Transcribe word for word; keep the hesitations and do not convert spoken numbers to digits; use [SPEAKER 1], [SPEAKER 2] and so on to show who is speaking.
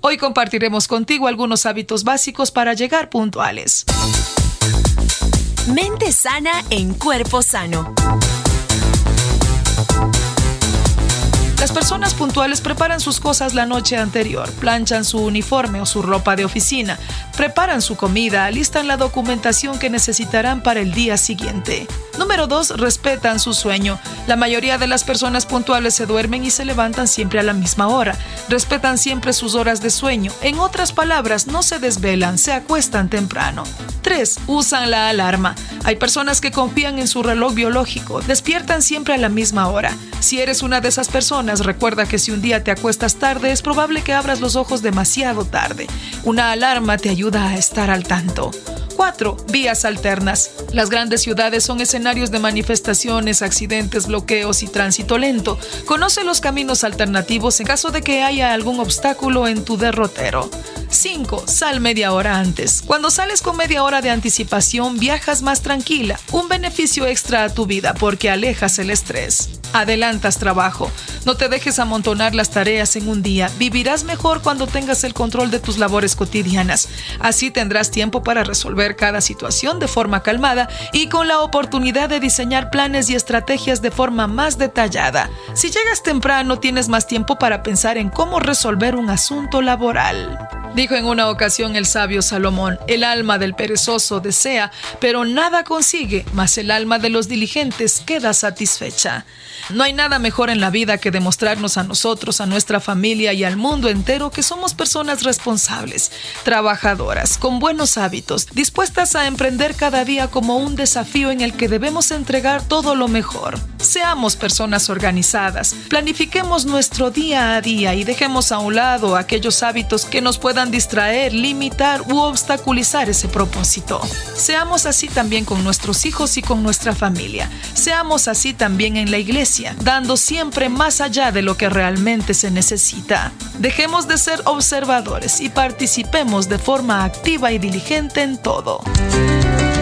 [SPEAKER 1] Hoy compartiremos contigo algunos hábitos básicos para llegar puntuales.
[SPEAKER 2] Mente sana en cuerpo sano.
[SPEAKER 1] Las personas puntuales preparan sus cosas la noche anterior, planchan su uniforme o su ropa de oficina, preparan su comida, alistan la documentación que necesitarán para el día siguiente. Número dos, respetan su sueño. La mayoría de las personas puntuales se duermen y se levantan siempre a la misma hora. Respetan siempre sus horas de sueño. En otras palabras, no se desvelan, se acuestan temprano. tres. Usan la alarma. Hay personas que confían en su reloj biológico, despiertan siempre a la misma hora. Si eres una de esas personas, recuerda que si un día te acuestas tarde, es probable que abras los ojos demasiado tarde. Una alarma te ayuda a estar al tanto. cuatro. Vías alternas. Las grandes ciudades son escenarios de manifestaciones, accidentes, bloqueos y tránsito lento. Conoce los caminos alternativos en caso de que haya algún obstáculo en tu derrotero. cinco. Sal media hora antes. Cuando sales con media hora de anticipación, viajas más tranquila. Un beneficio extra a tu vida porque alejas el estrés. Adelantas trabajo. No te dejes amontonar las tareas en un día. Vivirás mejor cuando tengas el control de tus labores cotidianas. Así tendrás tiempo para resolver cada situación de forma calmada y con la oportunidad de diseñar planes y estrategias de forma más detallada. Si llegas temprano, tienes más tiempo para pensar en cómo resolver un asunto laboral. Dijo en una ocasión el sabio Salomón: el alma del perezoso desea, pero nada consigue, mas el alma de los diligentes queda satisfecha. No hay nada mejor en la vida que demostrarnos a nosotros, a nuestra familia y al mundo entero que somos personas responsables, trabajadoras, con buenos hábitos, dispuestas a emprender cada día como un desafío en el que debemos entregar todo lo mejor. Seamos personas organizadas, planifiquemos nuestro día a día y dejemos a un lado aquellos hábitos que nos puedan distraer, limitar u obstaculizar ese propósito. Seamos así también con nuestros hijos y con nuestra familia. Seamos así también en la iglesia, dando siempre más allá de lo que realmente se necesita. Dejemos de ser observadores y participemos de forma activa y diligente en todo.